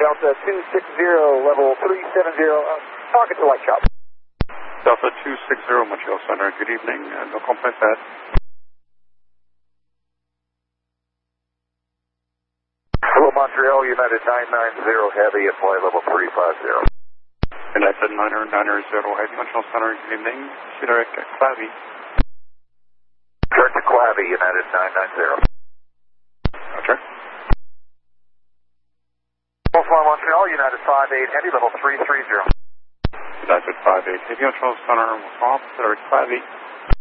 Delta 260, level 370, target to White Shop. Delta 260, Montreal Center, good evening, no complaints ahead. Hello, Montreal, United 990 Heavy at flight level 350. United 990 Heavy, Montreal Center, good evening, Cedric Clavy. Direct to Clavy, United 990. Roger. Fly Montreal, United 58 Heavy, level 330. United 58 Heavy, Montreal Center, Cedric Clavy.